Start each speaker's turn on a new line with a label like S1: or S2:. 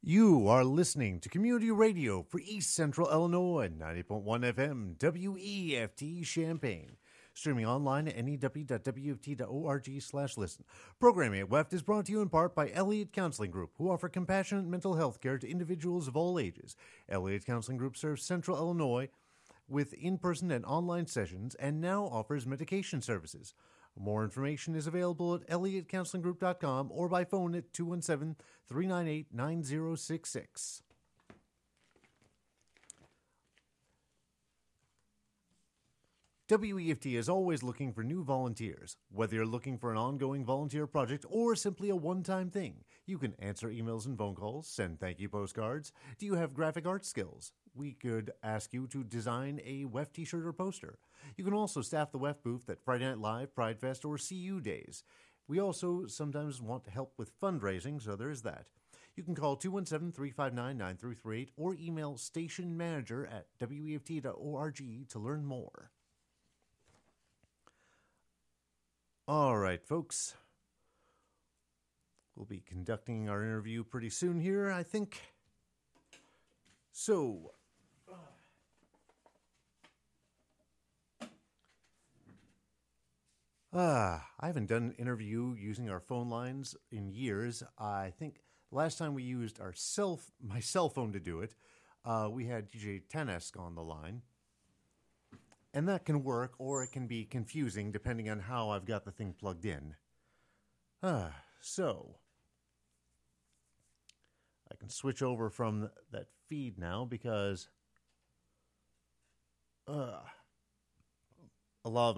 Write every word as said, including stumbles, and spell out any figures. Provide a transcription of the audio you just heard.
S1: You are listening to Community Radio for East Central Illinois, ninety point one F M, W E F T Champaign. Streaming online at N E W dot W F T dot org slash listen. Programming at W E F T is brought to you in part by Elliott Counseling Group, who offer compassionate mental health care to individuals of all ages. Elliott Counseling Group serves Central Illinois with in-person and online sessions and now offers medication services. More information is available at elliott counseling group dot com or by phone at two one seven, three nine eight, nine zero six six. W E F T is always looking for new volunteers. Whether you're looking for an ongoing volunteer project or simply a one-time thing, you can answer emails and phone calls, send thank you postcards. Do you have graphic art skills? We could ask you to design a W E F t-shirt or poster. You can also staff the W E F booth at Friday Night Live, Pride Fest, or C U Days. We also sometimes want to help with fundraising, so there's that. You can call two one seven, three five nine, nine three three eight or email stationmanager at W E F T dot org to learn more. All right, folks. We'll be conducting our interview pretty soon here, I think. So, uh, I haven't done an interview using our phone lines in years. I think last time we used our cell, my cell phone to do it, uh, we had D J Tanesk on the line. And that can work, or it can be confusing depending on how I've got the thing plugged in. Ah, so I can switch over from that feed now because uh, a lot of